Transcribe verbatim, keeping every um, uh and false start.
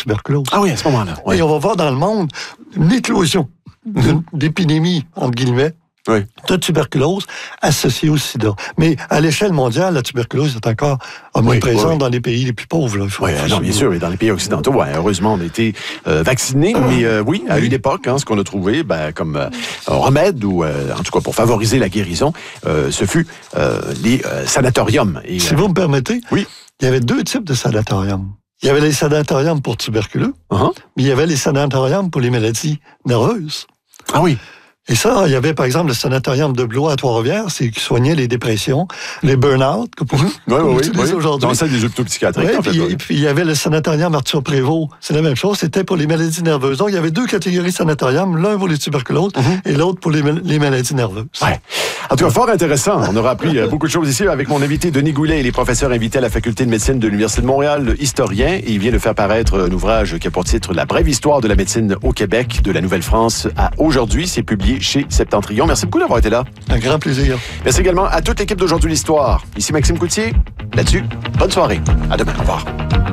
tuberculose. Ah oui, à ce moment-là. Ouais. Et on va voir dans le monde une éclosion d'une, d'épidémies, entre guillemets, oui. de tuberculose associée au sida. Mais à l'échelle mondiale, la tuberculose est encore omniprésente oui, oui. dans les pays les plus pauvres. Là. Oui, non, bien sûr, mais dans les pays occidentaux, ouais, heureusement, on a été euh, vaccinés, mais euh, oui, à une époque, hein, ce qu'on a trouvé ben, comme euh, remède, ou euh, en tout cas pour favoriser la guérison, euh, ce fut euh, les euh, sanatoriums. Et, si euh, vous me permettez, oui. il y avait deux types de sanatoriums. Il y avait les sanatoriums pour tuberculeux, uh-huh. mais il y avait les sanatoriums pour les maladies nerveuses. Ah oui. Et ça, il y avait par exemple le sanatorium de Blois à Trois-Rivières, c'est qui soignait les dépressions, les burn-out, que pour, oui, qu'on oui, utilise oui. aujourd'hui. Dans celle des hôpitaux psychiatriques. Oui, en fait, puis, oui. et puis il y avait le sanatorium Arthur Prévost, c'est la même chose, c'était pour les maladies nerveuses. Donc il y avait deux catégories de sanatorium, l'un pour les tuberculoses mm-hmm. et l'autre pour les, les maladies nerveuses. Ouais. En tout cas, fort intéressant. On aura appris beaucoup de choses ici avec mon invité Denis Goulet. Il est professeur invité à la Faculté de médecine de l'Université de Montréal, historien, et il vient de faire paraître un ouvrage qui a pour titre La brève histoire de la médecine au Québec, de la Nouvelle-France à aujourd'hui. C'est publié chez Septentrion. Merci beaucoup d'avoir été là. Un grand plaisir. Merci également à toute l'équipe d'Aujourd'hui l'Histoire. Ici Maxime Coutier. Là-dessus, bonne soirée. À demain. Au revoir.